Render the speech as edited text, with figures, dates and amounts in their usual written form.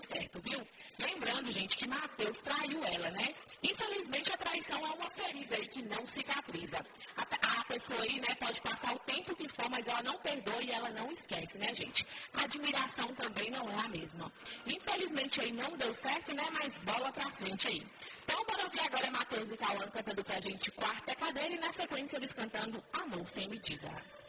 certo, viu? Lembrando, gente, que Mateus traiu ela, né? Infelizmente, a traição é uma ferida aí que não cicatriza. A pessoa aí, né, pode passar o tempo que for, mas ela não perdoa e ela não esquece, né, gente? A admiração também não é a mesma. Infelizmente, aí não deu certo, né? Mas bola pra frente aí. Então, bora ouvir agora Mateus e Cauã cantando pra gente Quarta Cadeira e na sequência eles cantando Amor Sem Medida.